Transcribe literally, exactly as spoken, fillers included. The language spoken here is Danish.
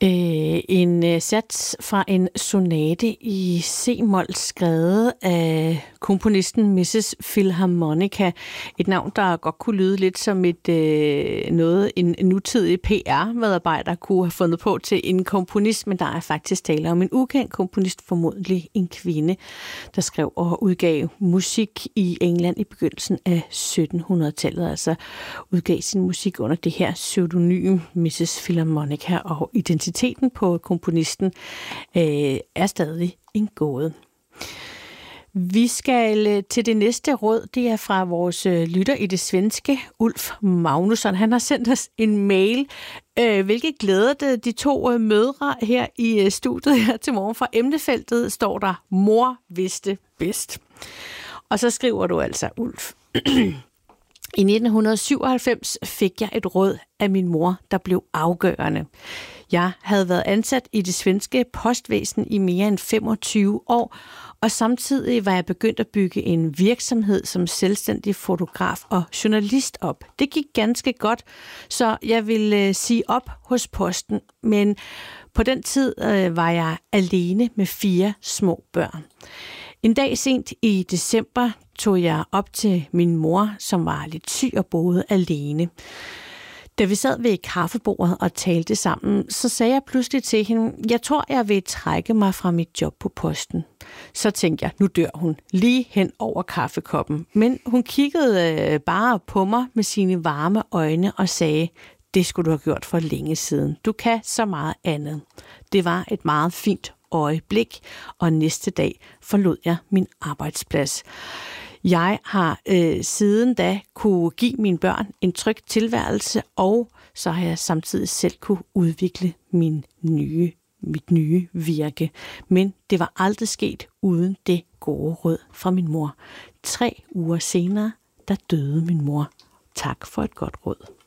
Øh, en øh, sats fra en sonate i C-mol skrevet af komponisten missus Philharmonica. Et navn, der godt kunne lyde lidt som et øh, noget en nutidig P R-medarbejder kunne have fundet på til en komponist, men der er faktisk tale om en ukendt komponist, formodentlig en kvinde, der skrev og udgav musik i England i begyndelsen af syttenhundredetallet, altså udgav sin musik under det her pseudonym missus Philharmonica, og identiteten på komponisten øh, er stadig en gåde. Vi skal til det næste råd. Det er fra vores lytter i det svenske, Ulf Magnusson. Han har sendt os en mail, øh, hvilket glæder det de to mødre her i studiet her til morgen. Fra emnefeltet står der, mor vidste bedst. Og så skriver du altså, Ulf. I nitten syvoghalvfems fik jeg et råd af min mor, der blev afgørende. Jeg havde været ansat i det svenske postvæsen i mere end femogtyve år, og samtidig var jeg begyndt at bygge en virksomhed som selvstændig fotograf og journalist op. Det gik ganske godt, så jeg ville sige op hos posten, men på den tid øh, var jeg alene med fire små børn. En dag sent i december tog jeg op til min mor, som var lidt syg og boede alene. Da vi sad ved kaffebordet og talte sammen, så sagde jeg pludselig til hende, jeg tror, jeg vil trække mig fra mit job på posten. Så tænkte jeg, nu dør hun lige hen over kaffekoppen. Men hun kiggede bare på mig med sine varme øjne og sagde, det skulle du have gjort for længe siden. Du kan så meget andet. Det var et meget fint øjeblik, og næste dag forlod jeg min arbejdsplads. Jeg har øh, siden da kunne give mine børn en tryg tilværelse, og så har jeg samtidig selv kunne udvikle min nye, mit nye virke. Men det var aldrig sket uden det gode råd fra min mor. Tre uger senere, der døde min mor. Tak for et godt råd.